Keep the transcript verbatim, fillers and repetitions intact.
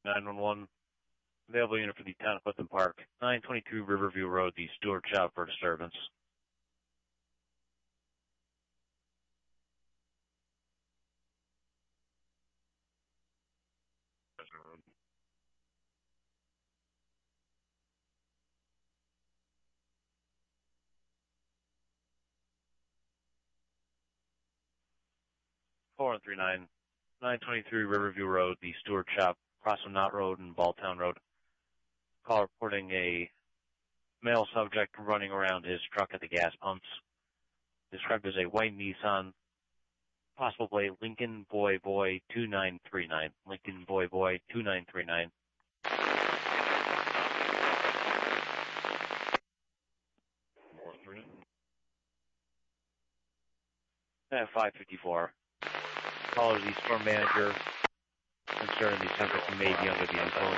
nine one one. Available unit for the town of Clifton Park. nine twenty-two Riverview Road, the Stewart Shop for disturbance. four one three nine. nine twenty-three Riverview Road, the Stewart Shop, Crossland Knott Road and Balltown Road. Call reporting a male subject running around his truck at the gas pumps. Described as a white Nissan, possible plate Lincoln Boy Boy two nine three nine. Lincoln Boy Boy two nine three nine. At five fifty-four. Caller is the store manager. Concerned the subject may be under the influence.